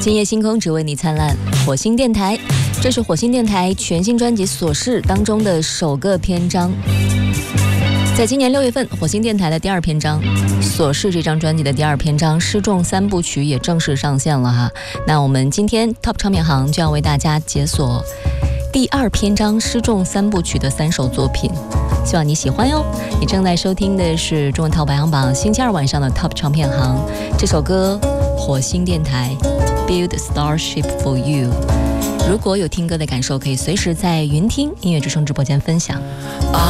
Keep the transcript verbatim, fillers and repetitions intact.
今夜星空只为你灿烂，火星电台，这是火星电台全新专辑《琐事》当中的首个篇章。在今年六月份，火星电台的第二篇章《琐事》这张专辑的第二篇章《失重三部曲》也正式上线了哈。那我们今天 Top 唱片行就要为大家解锁第二篇章《失重三部曲》的三首作品，希望你喜欢哟。你正在收听的是中文 Top 排行榜星期二晚上的 Top 唱片行，这首歌火星电台 Build Starship for You。 如果有听歌的感受，可以随时在云听音乐之声直播间分享。